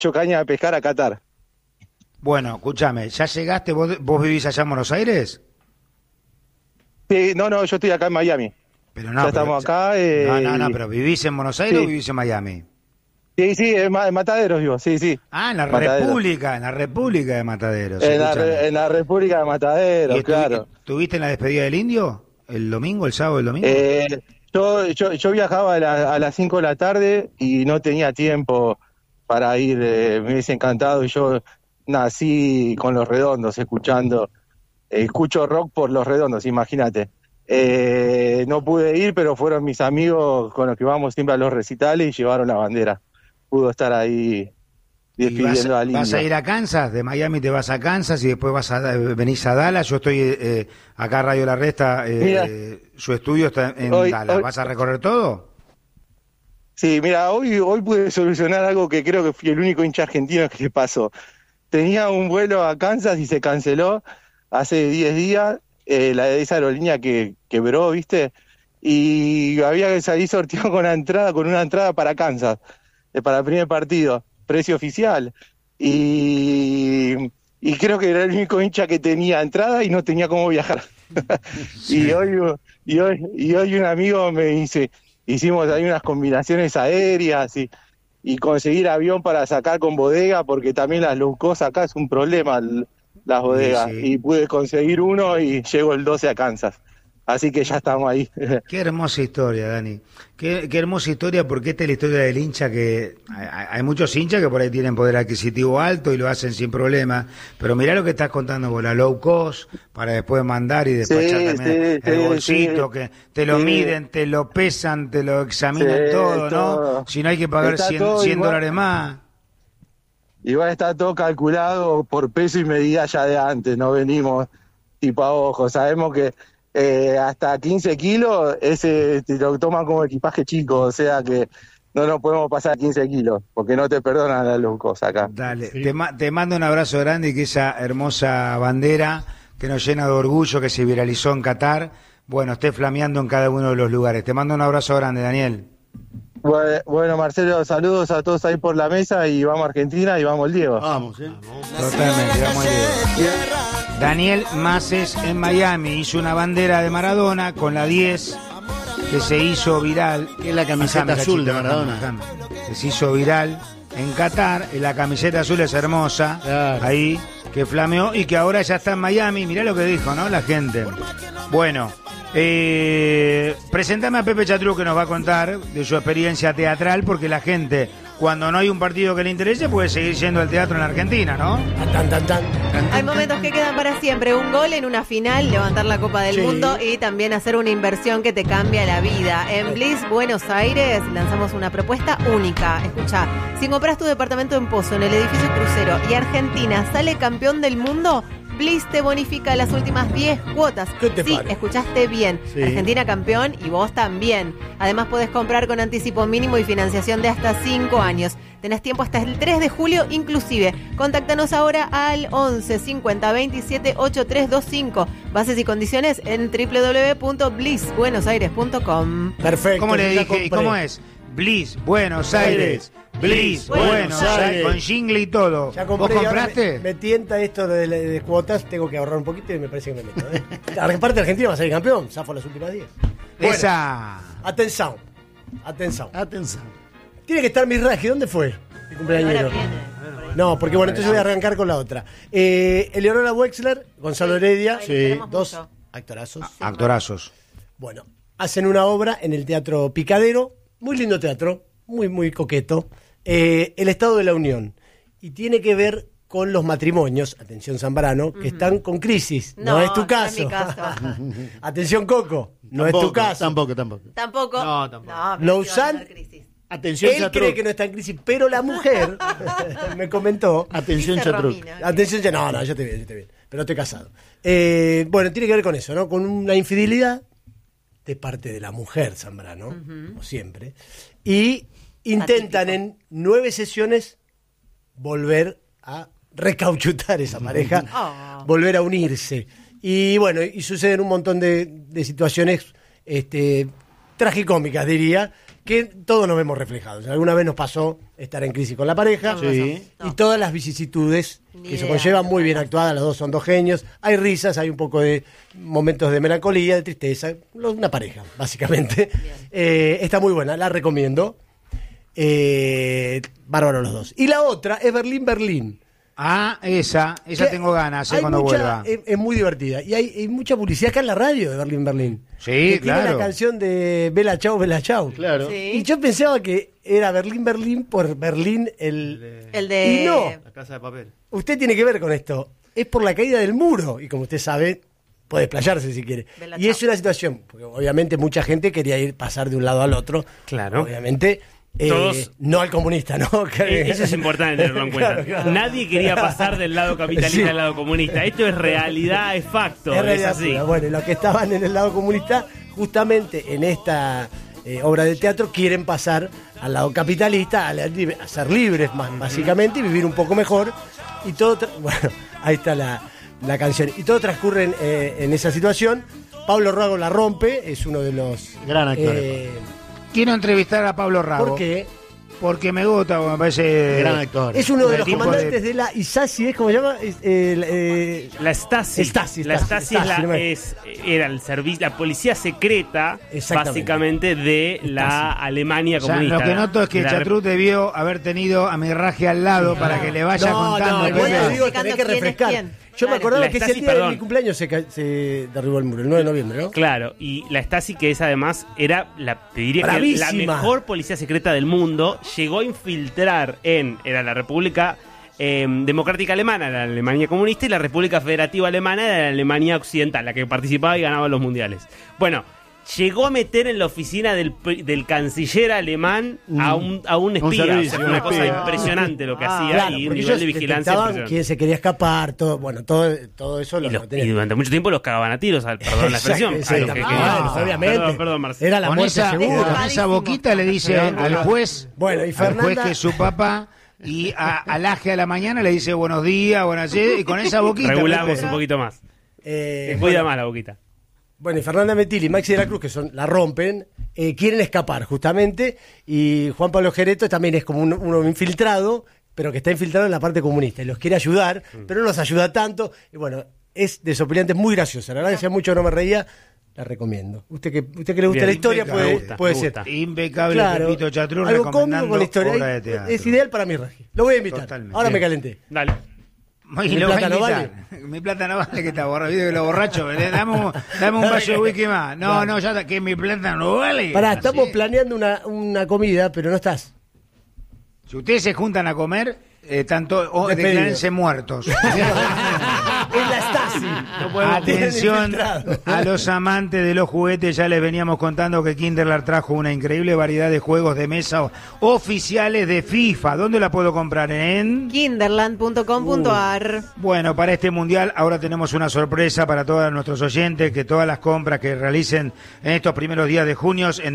hecho caña de pescar a Qatar. Bueno, escúchame, ¿ya llegaste? ¿Vos vivís allá en Buenos Aires? Sí, no, yo estoy acá en Miami. Pero no, Ya estamos acá. No, pero ¿vivís en Buenos Aires o vivís en Miami? Sí, en Mataderos vivo, sí. Ah, en la República de Mataderos. En la República de Mataderos, claro. ¿Tuviste en la despedida del Indio? ¿El sábado, el domingo? Yo viajaba a las 5 de la tarde y no tenía tiempo para ir, me hubiese encantado. Y yo nací con Los Redondos, escucho rock por Los Redondos, imagínate. No pude ir, pero fueron mis amigos con los que vamos siempre a los recitales y llevaron la bandera. Pudo estar ahí despidiendo al Indio. ¿Vas a ir a Kansas? De Miami te vas a Kansas y después venís a Dallas. Yo estoy acá, Radio La Resta, su estudio está en Dallas. ¿Vas a recorrer todo? Sí, mira, hoy pude solucionar algo que creo que fui el único hincha argentino que le pasó. Tenía un vuelo a Kansas y se canceló hace 10 días, esa aerolínea que quebró, ¿viste? Y había que salir sorteado con una entrada para Kansas, para el primer partido, precio oficial. Y creo que era el único hincha que tenía entrada y no tenía cómo viajar. Sí. y hoy un amigo me dice, hicimos ahí unas combinaciones aéreas y conseguir avión para sacar con bodega, porque también las low cost acá es un problema, las bodegas. Sí. Y pude conseguir uno y llego el 12 a Kansas. Así que ya estamos ahí. Qué hermosa historia, Dani. Qué hermosa historia, porque esta es la historia del hincha que... Hay muchos hinchas que por ahí tienen poder adquisitivo alto y lo hacen sin problema, pero mirá lo que estás contando vos, la low cost, para después mandar y despachar también el bolsito, que te lo miden, te lo pesan, te lo examinan todo, ¿no? Si no hay que pagar $100 más. Igual está todo calculado por peso y medida ya de antes, no venimos tipo a ojo, sabemos que hasta 15 kilos ese te lo toman como equipaje chico, o sea que no nos podemos pasar 15 kilos, porque no te perdonan las lucas acá. Dale, sí. Te mando un abrazo grande y que esa hermosa bandera que nos llena de orgullo, que se viralizó en Qatar, bueno, esté flameando en cada uno de los lugares. Te mando un abrazo grande, Daniel. Bueno, Marcelo, saludos a todos ahí por la mesa y vamos a Argentina y vamos el Diego. Vamos. Totalmente, vamos el Diego. Daniel Maces en Miami hizo una bandera de Maradona con la 10 que se hizo viral. Que es la camiseta azul de Maradona. Que se hizo viral en Qatar. La camiseta azul es hermosa. Claro. Ahí, que flameó y que ahora ya está en Miami. Mirá lo que dijo, ¿no? La gente. Bueno, presentame a Pepe Chatruc, que nos va a contar de su experiencia teatral, porque la gente, cuando no hay un partido que le interese, puede seguir yendo al teatro en la Argentina, ¿no? Hay momentos que quedan para siempre. Un gol en una final, levantar la Copa del Mundo y también hacer una inversión que te cambia la vida. En Bliss Buenos Aires lanzamos una propuesta única. Escuchá, si compras tu departamento en Pozo, en el edificio Crucero, y Argentina sale campeón del mundo, Bliss te bonifica las últimas 10 cuotas. Sí, escuchaste bien. Sí. Argentina campeón y vos también. Además podés comprar con anticipo mínimo y financiación de hasta 5 años. Tenés tiempo hasta el 3 de julio inclusive. Contáctanos ahora al 11 50 27 8325. Bases y condiciones en www.blissbuenosaires.com. Perfecto. ¿Cómo le dije? ¿Y cómo es? Bliss Buenos Aires. Bliss Buenos Aires. Con jingle y todo. Ya compré. ¿Vos compraste? Me tienta esto de cuotas. Tengo que ahorrar un poquito y me parece que me meto. Aparte Argentina va a salir campeón. Zafo las últimas 10. Bueno, esa. Atención. Tiene que estar mi raje. ¿Dónde fue? Mi cumpleañero. No, porque bueno, entonces voy a arrancar con la otra. Eleonora Wexler, Gonzalo Heredia. Sí. Dos actorazos. Actorazos. Bueno, hacen una obra en el Teatro Picadero. Muy lindo teatro. Muy, muy coqueto. El Estado de la Unión. Y tiene que ver con los matrimonios, atención Zambrano, que están con crisis. No es tu caso. No es mi caso. Atención Coco, no es tu caso. Tampoco. No, No, Lausanne, atención, él cree que no está en crisis, pero la mujer me comentó. Atención, Chatruc. Atención, no, yo te vi. Pero estoy casado. Bueno, tiene que ver con eso, ¿no? Con una infidelidad de parte de la mujer, Zambrano, como siempre. Y intentan en 9 sesiones volver a recauchutar esa pareja, volver a unirse. Y bueno, y suceden un montón de situaciones tragicómicas, diría, que todos nos vemos reflejados. Alguna vez nos pasó estar en crisis con la pareja, Sí. y todas las vicisitudes que se conllevan, muy bien actuadas, los dos son dos genios, hay risas, hay un poco de momentos de melancolía, de tristeza, una pareja, básicamente. Está muy buena, la recomiendo. Bárbaro los dos. Y la otra es Berlín. Ah, esa Que tengo ganas, hay cuando mucha- vuelva. Es muy divertida. Y hay mucha publicidad acá en la radio de Berlín. Sí, que claro. tiene la canción de Bella Ciao, Bella Ciao. Claro. Sí. Y yo pensaba que era Berlín por Berlín el... El de... Y no, La casa de papel. usted tiene que ver con esto. Es por la caída del muro. Y como usted sabe, puede explayarse si quiere. Bella Y Ciao. es una situación, porque obviamente mucha gente quería pasar de un lado al otro. Claro. Obviamente, Todos- no al comunista, ¿no? Eso es importante tenerlo en cuenta. Claro. Nadie quería pasar del lado capitalista Sí. al lado comunista. Esto es realidad, es facto, Es es realidad así. pura. Bueno, y los que estaban en el lado comunista, justamente en esta obra de teatro, quieren pasar al lado capitalista, a ser libres, más básicamente, y vivir un poco mejor. Y todo, bueno, ahí está la canción. Y todo transcurre en esa situación. Pablo Rago la rompe, es uno de los... Gran actor. Quiero entrevistar a Pablo Rago. ¿Por qué? Porque me gusta, me parece... Gran actor. Es uno de el los tipo comandantes de la ISASI, ¿es cómo se llama? La Stasi. Stasi, La Stasi es no me- era el servicio, la policía secreta, Exactamente. básicamente, de la Alemania O sea, comunista. lo que noto es que De la Chatrut debió haber tenido a mi raje al lado para que le vaya contando. No, Pepe. igual te digo, Explicando tenés que quién es refrescar. quién. Yo me Claro. acordaba La que ese Stasi, día de perdón. mi cumpleaños se derribó el muro, el 9 de noviembre, ¿no? Claro, y la Stasi, que es además, era te diría que la Bravísima. mejor policía secreta del mundo, llegó a infiltrar era la República Democrática Alemana, la Alemania comunista, y la República Federativa Alemana, era la Alemania Occidental, la que participaba y ganaba los mundiales. Bueno, llegó a meter en la oficina del canciller alemán a un espía. servicio, O sea, fue un una cosa espía. impresionante lo que hacía, Claro, y un porque nivel ellos de vigilancia detectaban impresionante. quién se quería escapar, todo eso Y, lo y durante mucho tiempo los cagaban a tiros, perdón la expresión. Exacto, a los que exacto. querían. Bueno, obviamente. Perdón, Marcelo. Era la Con muerte esa, segura. con esa boquita le dice al juez, Bueno, y al juez Fernanda- que es su papá, y al aje a la mañana le dice buenos días, buenas noches, y con esa boquita... Regulamos Pepe. un poquito más. Eh, Cuida más la boquita. Bueno, y Fernanda Metil y Maxi de la Cruz, que la rompen, quieren escapar justamente, y Juan Pablo Gereto también es como uno infiltrado, pero que está infiltrado en la parte comunista, y los quiere ayudar, pero no los ayuda tanto, y bueno, es desopilante, muy graciosa, la verdad que hacía mucho no me reía, la recomiendo. Usted que le gusta Bien, la historia impecable, puede me ser. gusta. Impecable, Claro, Pepito Chatrut algo cómico recomendando con la historia. obra de teatro. Es ideal para mí, Raji. Lo voy a invitar. Totalmente. Ahora me Bien. calenté. Dale. Y ¿Mi lo va a plata no invitar. Mi plata no vale, que está borracho, que lo borracho. Dame un vaso de whisky más. No, ya está, que mi plata no vale. Pará, Así estamos es. planeando una comida, pero no estás. Si ustedes se juntan a comer, Despedido. declárense muertos. Es la Stasi. Atención Infiltrado. a los amantes de los juguetes, ya les veníamos contando que Kinderland trajo una increíble variedad de juegos de mesa oficiales de FIFA. ¿Dónde la puedo comprar? En... Kinderland.com.ar. Bueno, para este mundial ahora tenemos una sorpresa para todos nuestros oyentes, que todas las compras que realicen en estos primeros días de junio en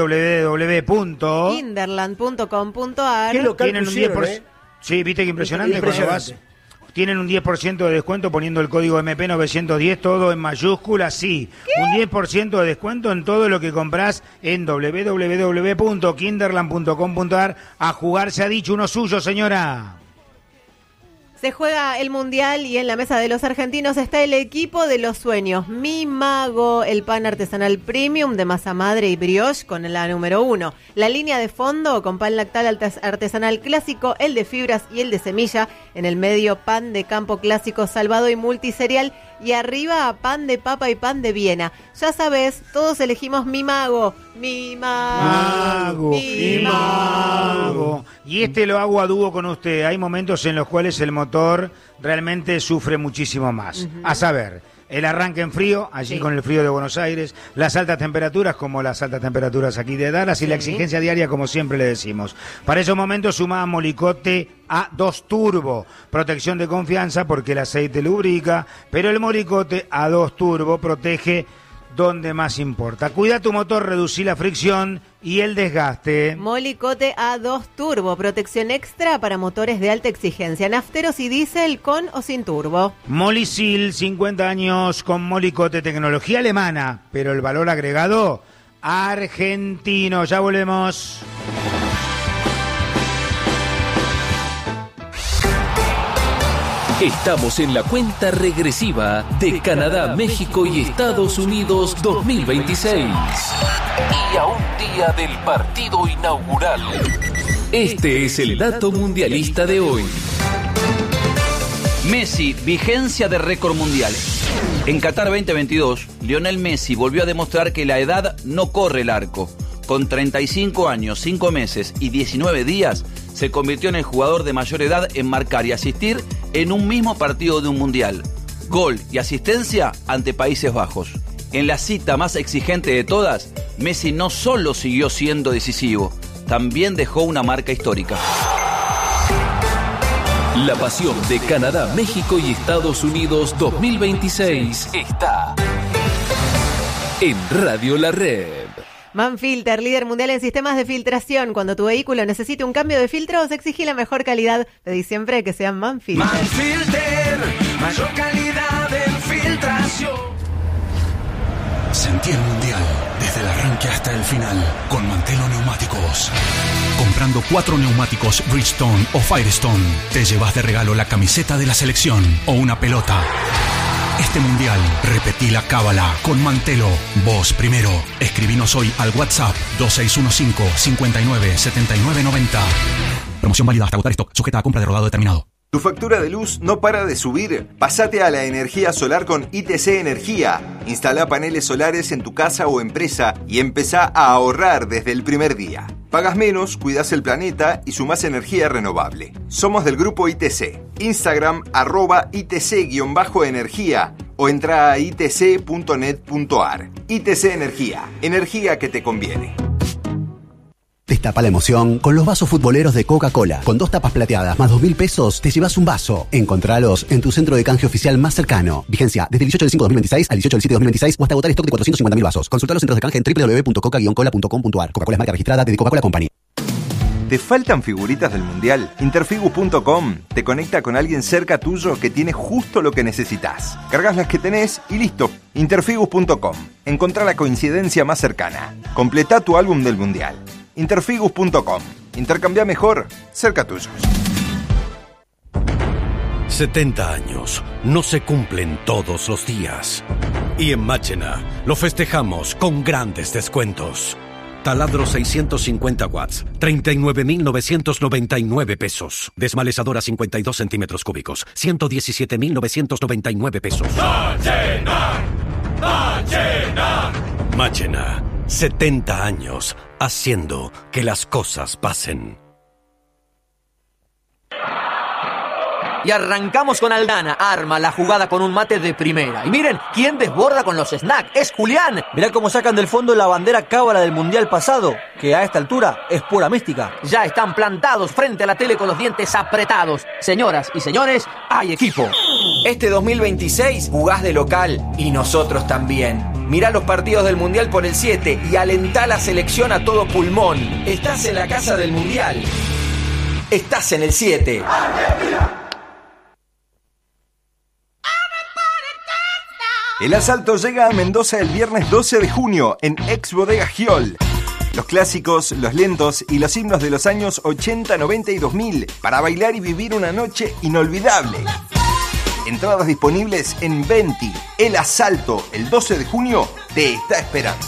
www. Kinderland.com.ar. ¿Qué local Tienen un pusieron, 10%. Sí, viste que impresionante, cuando vas. Tienen un 10% de descuento poniendo el código MP910, todo en mayúsculas, sí. Un 10% de descuento en todo lo que comprás en www.kinderland.com.ar. A jugar se ha dicho uno suyo, señora. Se juega el Mundial y en la mesa de los argentinos está el equipo de los sueños. Mi Mago, el pan artesanal premium de masa madre y brioche con la número 1. La línea de fondo con pan lactal artesanal clásico, el de fibras y el de semilla. En el medio, pan de campo clásico salvado y multiserial. Y arriba, pan de papa y pan de Viena. Ya sabes, todos elegimos Mi Mago. Mi Mago. Y mago. Y este lo hago a dúo con usted. Hay momentos en los cuales el motor realmente sufre muchísimo más. A saber, el arranque en frío, allí Sí. con el frío de Buenos Aires, las altas temperaturas, como las altas temperaturas aquí de Dallas, y la exigencia diaria, como siempre le decimos. Para esos momentos suma Molicote A2 Turbo, protección de confianza porque el aceite lubrica, pero el Molicote A2 Turbo protege donde más importa. Cuida tu motor, reducí la fricción y el desgaste. Molicote A2 Turbo, protección extra para motores de alta exigencia, nafteros y diésel con o sin turbo. Molisil, 50 años con Molicote, tecnología alemana, pero el valor agregado argentino. Ya volvemos. Estamos en la cuenta regresiva de Canadá, México y Estados Unidos 2026. Y a un día del partido inaugural. Este es el dato mundialista de hoy. Messi, vigencia de récord mundial. En Qatar 2022, Lionel Messi volvió a demostrar que la edad no corre el arco. Con 35 años, 5 meses y 19 días, se convirtió en el jugador de mayor edad en marcar y asistir en un mismo partido de un mundial. Gol y asistencia ante Países Bajos. En la cita más exigente de todas, Messi no solo siguió siendo decisivo, también dejó una marca histórica. La pasión de Canadá, México y Estados Unidos 2026 está en Radio La Red. Manfilter, líder mundial en sistemas de filtración. Cuando tu vehículo necesite un cambio de filtros, exigí la mejor calidad. Pedí siempre que sean Manfilter. Manfilter, mayor calidad en filtración. Sentí el mundial desde el arranque hasta el final con Mantelo Neumáticos. Comprando 4 neumáticos Bridgestone o Firestone, te llevas de regalo la camiseta de la selección o una pelota. Este mundial, repetí la cábala con Mantelo. Vos primero. Escribinos hoy al WhatsApp 2615-597990. Promoción válida hasta agotar stock, sujeta a compra de rodado determinado. ¿Tu factura de luz no para de subir? Pásate a la energía solar con ITC Energía. Instala paneles solares en tu casa o empresa y empezá a ahorrar desde el primer día. Pagas menos, cuidas el planeta y sumás energía renovable. Somos del grupo ITC. Instagram @ITC_energía o entra a itc.net.ar. ITC Energía. Energía que te conviene. Destapa la emoción con los vasos futboleros de Coca-Cola. Con 2 tapas plateadas más 2.000 pesos, te llevas un vaso. Encontralos en tu centro de canje oficial más cercano. Vigencia desde el 18 del 5/2026 al 18 del 7/2026 o hasta agotar stock de 450.000 vasos. Consulta los centros de canje en www.coca-cola.com.ar. Coca-Cola es marca registrada de Coca-Cola Company. ¿Te faltan figuritas del Mundial? Interfigus.com te conecta con alguien cerca tuyo que tiene justo lo que necesitas. Cargas las que tenés y listo. Interfigus.com. Encontrá la coincidencia más cercana. Completá tu álbum del Mundial. Interfigus.com. Intercambia mejor, cerca tuyo. 70 años no se cumplen todos los días. Y en Máchena lo festejamos con grandes descuentos. Taladro 650 watts, 39.999 pesos. Desmalezadora 52 centímetros cúbicos, 117.999 pesos. ¡Máchena! ¡Máchena! Máchena, 70 años haciendo que las cosas pasen. Y arrancamos con Aldana, arma la jugada con un mate de primera. Y miren, ¿quién desborda con los snacks? ¡Es Julián! Mirá cómo sacan del fondo la bandera cábala del Mundial pasado, que a esta altura es pura mística. Ya están plantados frente a la tele con los dientes apretados. Señoras y señores, hay equipo. Este 2026 jugás de local y nosotros también. Mirá los partidos del Mundial por el 7 y alentá la selección a todo pulmón. Estás en la casa del Mundial. Estás en el 7. ¡Argentina! El asalto llega a Mendoza el viernes 12 de junio en Ex Bodega Giol. Los clásicos, los lentos y los himnos de los años 80, 90 y 2000 para bailar y vivir una noche inolvidable. Entradas disponibles en Venti. El asalto el 12 de junio te está esperando.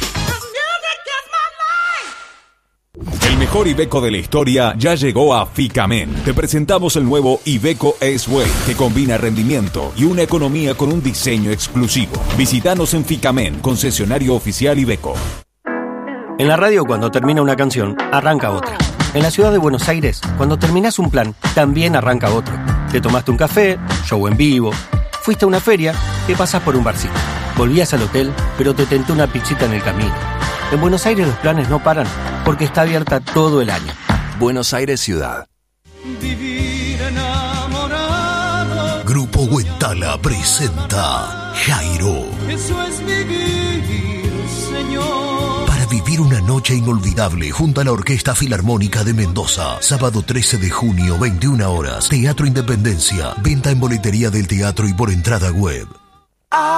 El mejor Iveco de la historia ya llegó a Ficamen. Te presentamos el nuevo Iveco S-Way, que combina rendimiento y una economía con un diseño exclusivo. Visítanos en Ficamen, concesionario oficial Iveco. En la radio, cuando termina una canción, arranca otra. En la ciudad de Buenos Aires, cuando terminás un plan, también arranca otro. Te tomaste un café, show en vivo, fuiste a una feria, te pasás por un barcito. Volvías al hotel, pero te tentó una pizzita en el camino. En Buenos Aires los planes no paran, porque está abierta todo el año. Buenos Aires Ciudad. Vivir enamorado. Grupo Huentala presenta Jairo. Eso es vivir, Señor. Para vivir una noche inolvidable junto a la Orquesta Filarmónica de Mendoza. Sábado 13 de junio, 21 horas. Teatro Independencia. Venta en boletería del teatro y por entrada web.